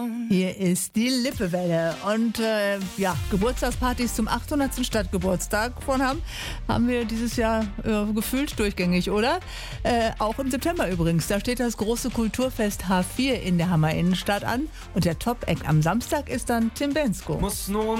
Hier ist die Lippewelle und Geburtstagspartys zum 800. Stadtgeburtstag haben wir dieses Jahr gefühlt durchgängig, oder? Auch im September übrigens. Da steht das große Kulturfest H4 in der Hammer Innenstadt an und der Top-Act am Samstag ist dann Tim Bendzko. Muss nur